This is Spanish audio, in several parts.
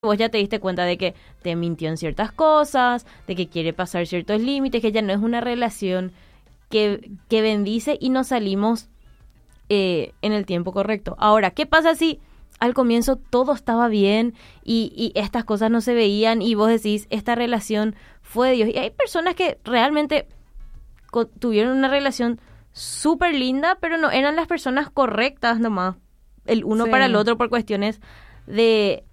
vos ya te diste cuenta de que te mintió en ciertas cosas, de que quiere pasar ciertos límites, que ya no es una relación que bendice y nos salimos en el tiempo correcto. Ahora, ¿qué pasa si al comienzo todo estaba bien y estas cosas no se veían y vos decís, esta relación fue de Dios? Y hay personas que realmente tuvieron una relación súper linda, pero no eran las personas correctas nomás, el uno para el otro por cuestiones de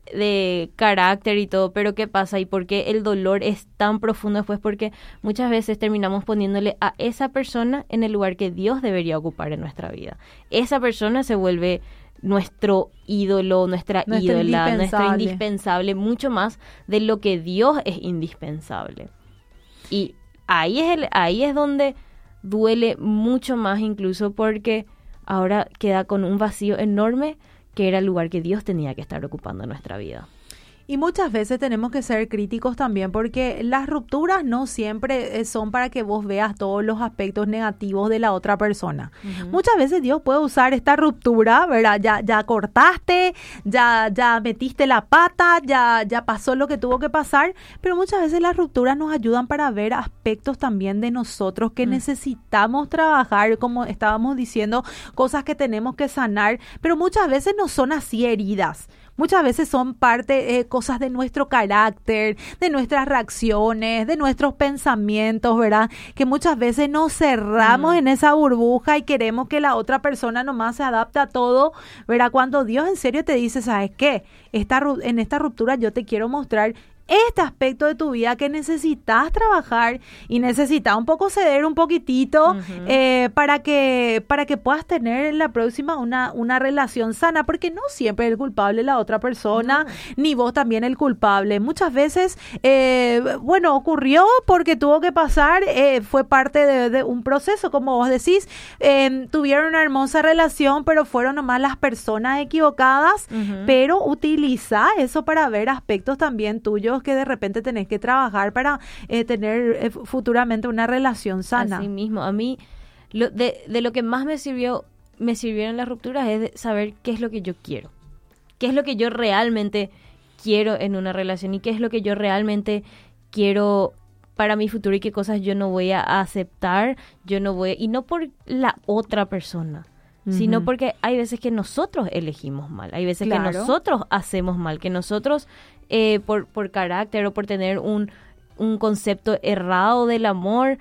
carácter y todo. Pero ¿qué pasa? ¿Y por qué el dolor es tan profundo después? Porque muchas veces terminamos poniéndole a esa persona en el lugar que Dios debería ocupar en nuestra vida. Esa persona se vuelve nuestro ídolo, nuestra ídola, nuestro indispensable, mucho más de lo que Dios es indispensable. Y ahí es donde duele mucho más, incluso porque ahora queda con un vacío enorme que era el lugar que Dios tenía que estar ocupando en nuestra vida. Y muchas veces tenemos que ser críticos también, porque las rupturas no siempre son para que vos veas todos los aspectos negativos de la otra persona. Uh-huh. Muchas veces Dios puede usar esta ruptura, ¿verdad? Ya cortaste, ya metiste la pata, ya pasó lo que tuvo que pasar, pero muchas veces las rupturas nos ayudan para ver aspectos también de nosotros que necesitamos trabajar, como estábamos diciendo, cosas que tenemos que sanar, pero muchas veces no son así heridas. Muchas veces son parte, cosas de nuestro carácter, de nuestras reacciones, de nuestros pensamientos, ¿verdad? Que muchas veces nos cerramos en esa burbuja y queremos que la otra persona nomás se adapte a todo, ¿verdad? Cuando Dios en serio te dice, ¿sabes qué? En esta ruptura yo te quiero mostrar este aspecto de tu vida que necesitas trabajar y necesitas un poco ceder un poquitito para que puedas tener en la próxima una relación sana, porque no siempre es el culpable la otra persona, ni vos también el culpable. Muchas veces, ocurrió porque tuvo que pasar, fue parte de un proceso, como vos decís, tuvieron una hermosa relación, pero fueron nomás las personas equivocadas, pero utiliza eso para ver aspectos también tuyos que de repente tenés que trabajar para tener futuramente una relación sana. Así mismo, a mí de lo que más me sirvieron las rupturas es de saber qué es lo que yo quiero, qué es lo que yo realmente quiero en una relación y qué es lo que yo realmente quiero para mi futuro y qué cosas yo no voy a aceptar, y no por la otra persona, sino porque hay veces que nosotros elegimos mal, hay veces que nosotros hacemos mal, que nosotros por carácter o por tener un concepto errado del amor,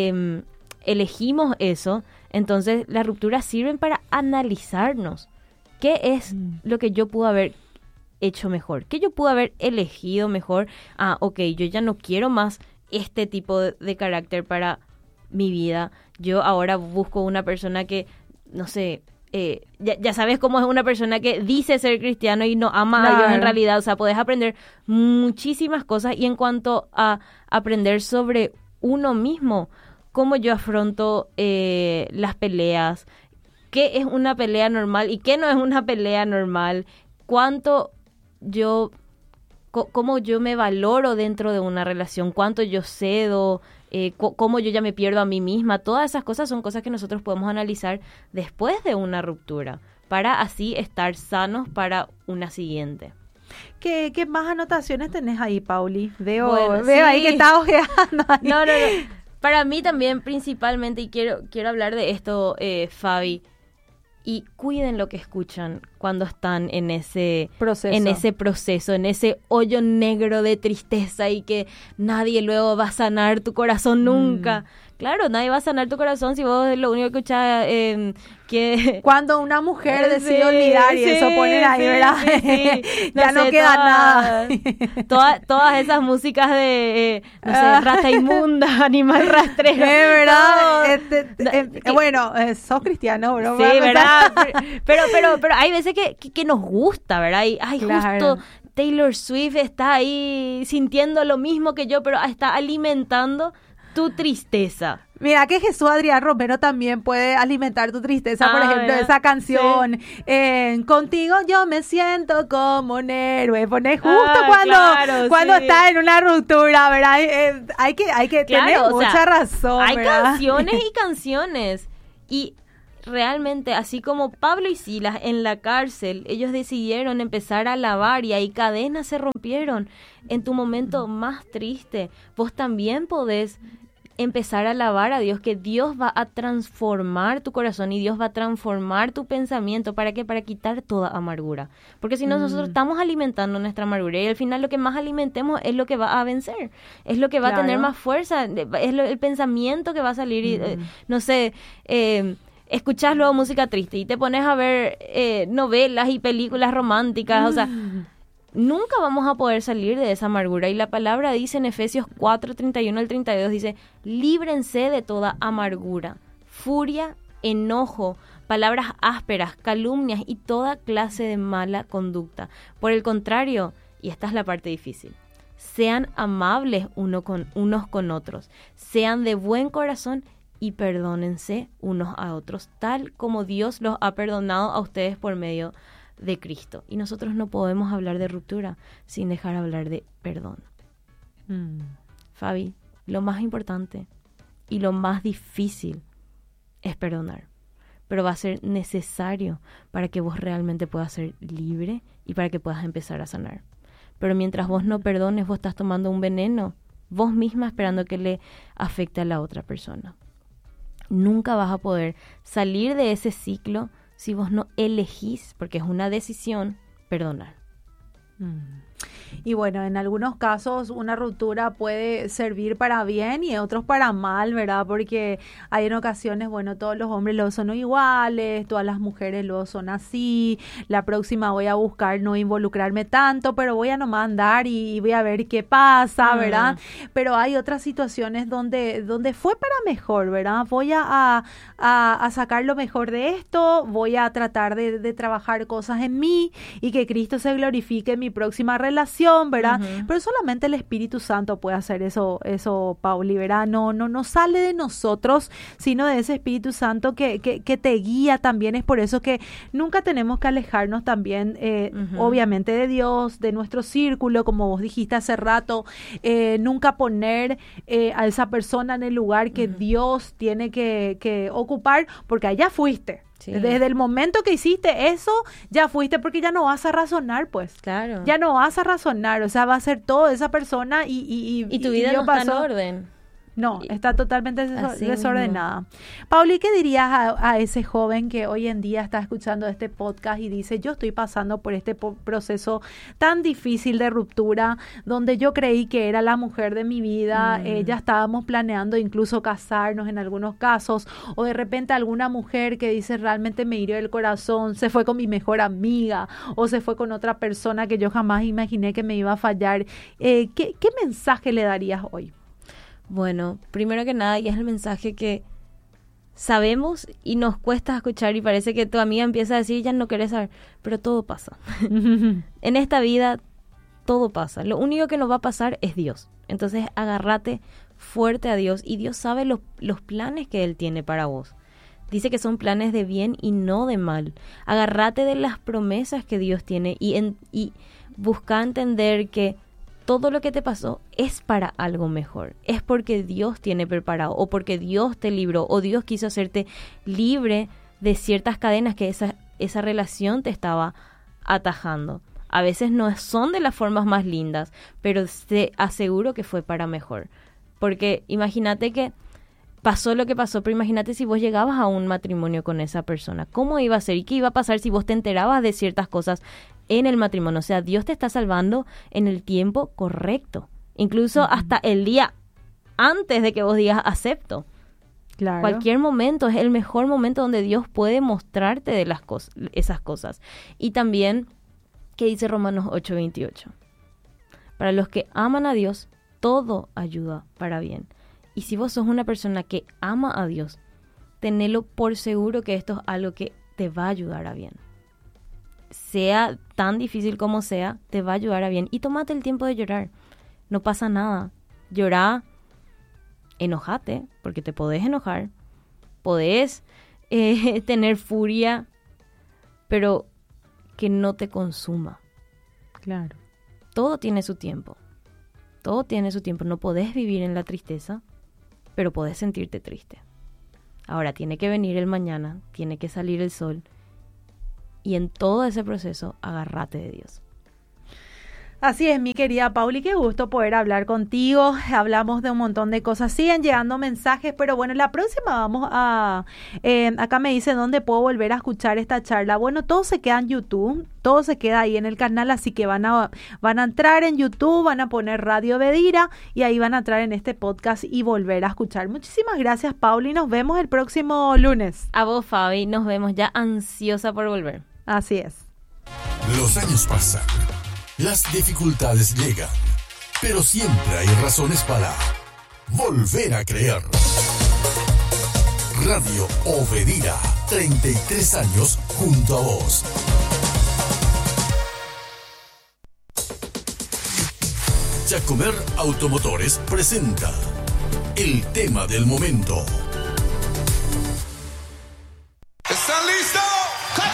elegimos eso. Entonces las rupturas sirven para analizarnos. ¿Qué es lo que yo pude haber hecho mejor? ¿Qué yo pude haber elegido mejor? Yo ya no quiero más este tipo de carácter para mi vida. Yo ahora busco una persona que, no sé, ya sabes cómo es una persona que dice ser cristiano y no ama a Dios en realidad. O sea, podés aprender muchísimas cosas. Y en cuanto a aprender sobre uno mismo, cómo yo afronto las peleas, qué es una pelea normal y qué no es una pelea normal, cómo yo me valoro dentro de una relación, cuánto yo cedo, cómo yo ya me pierdo a mí misma. Todas esas cosas son cosas que nosotros podemos analizar después de una ruptura para así estar sanos para una siguiente. ¿Qué más anotaciones tenés ahí, Pauli? Veo ahí que estás ojeando. No. Para mí también principalmente, y quiero hablar de esto, Fabi, y cuiden lo que escuchan cuando están en ese proceso, en ese hoyo negro de tristeza y que nadie luego va a sanar tu corazón nunca. Claro, nadie va a sanar tu corazón si vos lo único que escuchás que... Cuando una mujer decide olvidar y eso ponen ahí, ¿verdad? Ya no queda nada. Todas esas músicas de, rata inmunda, animal rastrero. ¿Verdad? Sos cristiano, bro. Sí, ¿verdad? Pero hay veces que nos gusta, ¿verdad? Y, justo Taylor Swift está ahí sintiendo lo mismo que yo, pero está alimentando tu tristeza. Mira que Jesús Adrián Romero también puede alimentar tu tristeza, por ejemplo, ¿verdad? Esa canción, Contigo yo me siento como un héroe, pone justo cuando está en una ruptura, ¿verdad? Hay que tener mucha razón, hay ¿verdad? canciones y canciones, y realmente, así como Pablo y Silas en la cárcel, ellos decidieron empezar a alabar y ahí cadenas se rompieron. En tu momento más triste, vos también podés empezar a alabar a Dios, que Dios va a transformar tu corazón y Dios va a transformar tu pensamiento. ¿Para qué? Para quitar toda amargura. Porque si no, nosotros estamos alimentando nuestra amargura y al final lo que más alimentemos es lo que va a vencer, es lo que va a tener más fuerza, es el pensamiento que va a salir y, no sé, escuchás luego música triste y te pones a ver novelas y películas románticas, o sea, nunca vamos a poder salir de esa amargura. Y la palabra dice en Efesios 4, 31 al 32, dice, líbrense de toda amargura, furia, enojo, palabras ásperas, calumnias y toda clase de mala conducta. Por el contrario, y esta es la parte difícil, sean amables unos con otros, sean de buen corazón y perdónense unos a otros, tal como Dios los ha perdonado a ustedes por medio de Cristo. Y nosotros no podemos hablar de ruptura sin dejar hablar de perdón. Fabi, lo más importante y lo más difícil es perdonar, pero va a ser necesario para que vos realmente puedas ser libre y para que puedas empezar a sanar. Pero mientras vos no perdones, vos estás tomando un veneno, vos misma esperando que le afecte a la otra persona. Nunca vas a poder salir de ese ciclo si vos no elegís, porque es una decisión, perdonar. Y bueno, en algunos casos una ruptura puede servir para bien y en otros para mal, ¿verdad? Porque hay en ocasiones, bueno, todos los hombres luego son iguales, todas las mujeres luego son así, la próxima voy a buscar no involucrarme tanto, pero voy a nomás andar y voy a ver qué pasa, ¿verdad? Pero hay otras situaciones donde fue para mejor, ¿verdad? Voy a sacar lo mejor de esto, voy a tratar de trabajar cosas en mí y que Cristo se glorifique en mi próxima relación, ¿verdad? Pero solamente el Espíritu Santo puede hacer eso, Pauli, ¿verdad? No sale de nosotros, sino de ese Espíritu Santo que te guía también. Es por eso que nunca tenemos que alejarnos también, obviamente, de Dios, de nuestro círculo, como vos dijiste hace rato, nunca poner a esa persona en el lugar que Dios tiene que ocupar, porque allá fuiste. Sí. Desde el momento que hiciste eso, ya fuiste, porque ya no vas a razonar, pues. Claro. Ya no vas a razonar, o sea, va a ser todo esa persona y tu vida no está en orden. No, está totalmente desordenada. Pauli, ¿qué dirías a ese joven que hoy en día está escuchando este podcast y dice, yo estoy pasando por este proceso tan difícil de ruptura, donde yo creí que era la mujer de mi vida, ya estábamos planeando incluso casarnos en algunos casos, o de repente alguna mujer que dice, realmente me hirió el corazón, se fue con mi mejor amiga, o se fue con otra persona que yo jamás imaginé que me iba a fallar? ¿Qué mensaje le darías hoy? Bueno, primero que nada, y es el mensaje que sabemos y nos cuesta escuchar y parece que tu amiga empieza a decir, ya no querés saber, pero todo pasa. En esta vida todo pasa. Lo único que nos va a pasar es Dios. Entonces agárrate fuerte a Dios y Dios sabe los planes que Él tiene para vos. Dice que son planes de bien y no de mal. Agárrate de las promesas que Dios tiene y busca entender que todo lo que te pasó es para algo mejor. Es porque Dios tiene preparado o porque Dios te libró o Dios quiso hacerte libre de ciertas cadenas que esa relación te estaba atajando. A veces no son de las formas más lindas, pero te aseguro que fue para mejor. Porque imagínate que pasó lo que pasó, pero imagínate si vos llegabas a un matrimonio con esa persona. ¿Cómo iba a ser? ¿Y qué iba a pasar si vos te enterabas de ciertas cosas en el matrimonio? O sea, Dios te está salvando en el tiempo correcto. Incluso hasta el día antes de que vos digas acepto. Claro. Cualquier momento es el mejor momento donde Dios puede mostrarte de esas cosas. Y también, ¿qué dice Romanos 8:28? Para los que aman a Dios, todo ayuda para bien. Y si vos sos una persona que ama a Dios, tenelo por seguro que esto es algo que te va a ayudar a bien. Sea tan difícil como sea, te va a ayudar a bien. Y tómate el tiempo de llorar. No pasa nada. Llorá, enojate, porque te podés enojar. Podés tener furia, pero que no te consuma. Claro. Todo tiene su tiempo. Todo tiene su tiempo. No podés vivir en la tristeza, pero podés sentirte triste. Ahora tiene que venir el mañana, tiene que salir el sol. Y en todo ese proceso, agárrate de Dios. Así es, mi querida Pauli, qué gusto poder hablar contigo. Hablamos de un montón de cosas, siguen llegando mensajes, pero bueno, la próxima vamos a... acá me dice dónde puedo volver a escuchar esta charla. Bueno, todo se queda en YouTube, todo se queda ahí en el canal, así que van a entrar en YouTube, van a poner Radio Vedira y ahí van a entrar en este podcast y volver a escuchar. Muchísimas gracias, Pauli, nos vemos el próximo lunes. A vos, Fabi, nos vemos ya ansiosa por volver. Así es. Los años pasan. Las dificultades llegan, pero siempre hay razones para volver a creer. Radio Obedira, 33 años junto a vos. Jacomer Automotores presenta el tema del momento.